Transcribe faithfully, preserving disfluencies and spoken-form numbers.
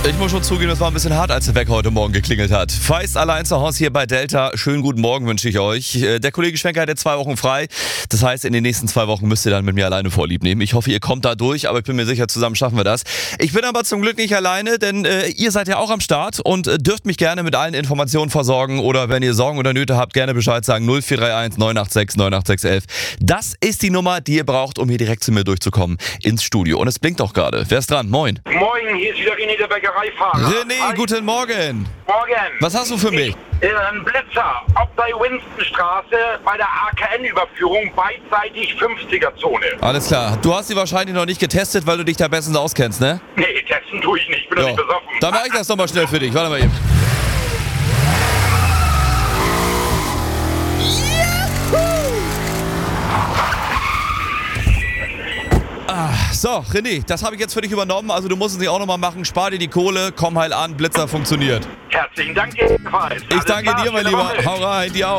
Ich muss schon zugeben, es war ein bisschen hart, als der Wecker heute Morgen geklingelt hat. Feist allein zu Hause hier bei Delta. Schönen guten Morgen wünsche ich euch. Der Kollege Schwenker hat jetzt zwei Wochen frei. Das heißt, in den nächsten zwei Wochen müsst ihr dann mit mir alleine Vorlieb nehmen. Ich hoffe, ihr kommt da durch, aber ich bin mir sicher, zusammen schaffen wir das. Ich bin aber zum Glück nicht alleine, denn äh, ihr seid ja auch am Start und äh, dürft mich gerne mit allen Informationen versorgen oder wenn ihr Sorgen oder Nöte habt, gerne Bescheid sagen. null vier drei eins neun acht sechs neun acht sechs eins eins. Das ist die Nummer, die ihr braucht, um hier direkt zu mir durchzukommen ins Studio. Und es blinkt auch gerade. Wer ist dran? Moin. Moin, hier ist wieder René, der Bäckereifahrer. René, Hi. guten Morgen. Morgen. Was hast du für mich? Ich, äh, ein Blitzer, Obdai Winstonstraße bei der A K N-Überführung, beidseitig fünfziger-Zone. Alles klar. Du hast sie wahrscheinlich noch nicht getestet, weil du dich da bestens auskennst, ne? Nee, testen tue ich nicht, ich bin doch Ja. nicht besoffen. Dann mache ich das nochmal schnell für dich. Warte mal eben. Ah, so, René, das habe ich jetzt für dich übernommen. Also du musst es nicht auch nochmal machen. Spar dir die Kohle, komm heil an, Blitzer funktioniert. Herzlichen Dank jedenfalls. Ich danke dir, mein Lieber. Hau rein, dir auch.